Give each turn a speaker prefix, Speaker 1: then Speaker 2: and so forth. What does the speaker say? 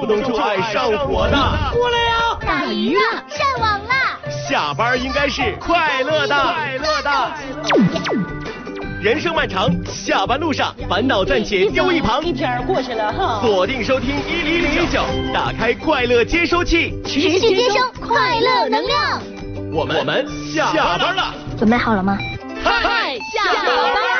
Speaker 1: 不能出爱上火的。
Speaker 2: 过来呀！
Speaker 3: 打鱼了，上网了。
Speaker 1: 下班应该是快乐的。人生漫长，下班路上烦恼暂且丢一旁。
Speaker 2: 一天过去了哈。
Speaker 1: 锁定收听1019，打开快乐接收器，
Speaker 3: 持续接收快乐能量。
Speaker 1: 我们下班了。
Speaker 3: 准备好了吗？
Speaker 1: 嗨，
Speaker 3: 下班。